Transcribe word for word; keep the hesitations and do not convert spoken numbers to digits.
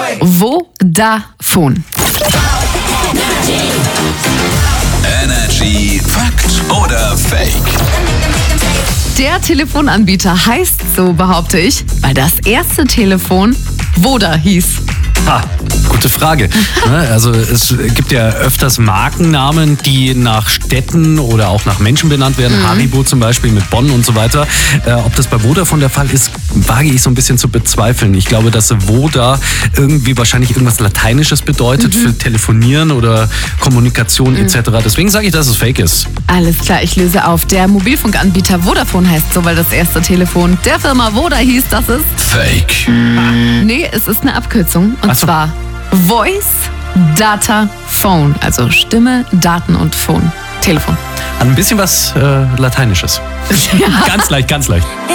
Vodafone. Energy Fakt oder Fake? Der Telefonanbieter heißt so, behaupte ich, weil das erste Telefon Voda hieß. Ha, gute Frage. Also es gibt ja öfters Markennamen, die nach Städten oder auch nach Menschen benannt werden. Mhm. Haribo zum Beispiel mit Bonn und so weiter. Äh, ob das bei Vodafone der Fall ist, wage ich so ein bisschen zu bezweifeln. Ich glaube, dass Voda irgendwie wahrscheinlich irgendwas Lateinisches bedeutet mhm. für Telefonieren oder Kommunikation mhm. et cetera. Deswegen sage ich, dass es fake ist. Alles klar, ich löse auf. Der Mobilfunkanbieter Vodafone heißt so, weil das erste Telefon der Firma Voda hieß. Das ist Fake. Nee, es ist eine Abkürzung. Und Ach so. zwar Voice, Data, Phone. Also Stimme, Daten und Phone. Telefon. Ein bisschen was äh, Lateinisches. Ja. Ganz leicht, ganz leicht.